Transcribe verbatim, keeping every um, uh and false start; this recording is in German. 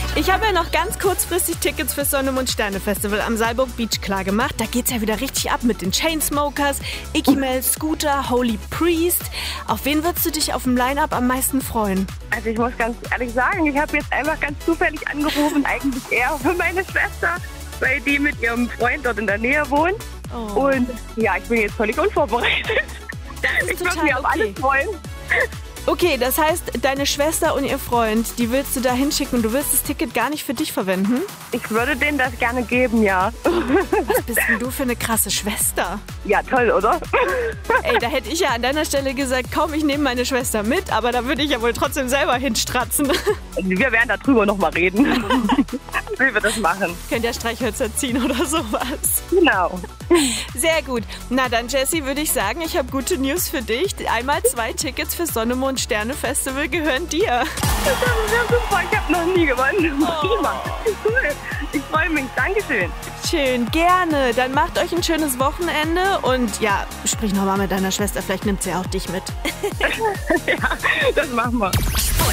Ich habe ja noch ganz kurzfristig Tickets fürs Sonne, Mond, Sterne Festival am Saalburg Beach klar gemacht. Da geht's ja wieder richtig ab mit den Chainsmokers, Ikimel, Scooter, Holy Priest. Auf wen würdest du dich auf dem Line-Up am meisten freuen? Also ich muss ganz ehrlich sagen, ich habe jetzt einfach ganz zufällig angerufen, eigentlich eher für meine Schwester, weil die mit ihrem Freund dort in der Nähe wohnt. Oh. Und ja, ich bin jetzt völlig unvorbereitet. Das ist Ich würde total mich auf okay. alles freuen. Okay, das heißt, deine Schwester und ihr Freund, die willst du da hinschicken und du willst das Ticket gar nicht für dich verwenden? Ich würde denen das gerne geben, ja. Was bist denn du für eine krasse Schwester? Ja, toll, oder? Ey, da hätte ich ja an deiner Stelle gesagt, komm, ich nehme meine Schwester mit, aber da würde ich ja wohl trotzdem selber hinstratzen. Wir werden darüber noch mal reden, wie wir das machen. Könnt ja Streichhölzer ziehen oder sowas. Genau. Sehr gut. Na dann, Jessie, würde ich sagen, ich habe gute News für dich. Einmal zwei Tickets fürs Sonne, Mond, Sterne Festival gehören dir. Das ist ja super, ich habe noch nie gewonnen. Oh. Prima. Cool. Ich freue mich. Dankeschön. Schön, gerne. Dann macht euch ein schönes Wochenende und ja, sprich nochmal mit deiner Schwester, vielleicht nimmt sie auch dich mit. Ja, das machen wir.